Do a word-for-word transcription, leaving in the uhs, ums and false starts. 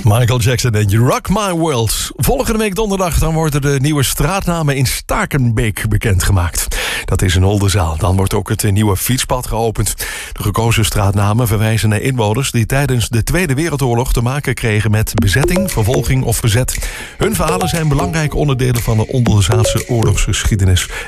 Michael Jackson en You Rock My World. Volgende week donderdag dan worden de nieuwe straatnamen in Stakenbeek bekendgemaakt. Dat is in Oldenzaal. Dan wordt ook het nieuwe fietspad geopend. De gekozen straatnamen verwijzen naar inwoners die tijdens de Tweede Wereldoorlog te maken kregen met bezetting, vervolging of verzet. Hun verhalen zijn belangrijke onderdelen van de Oldenzaalse oorlogsgeschiedenis.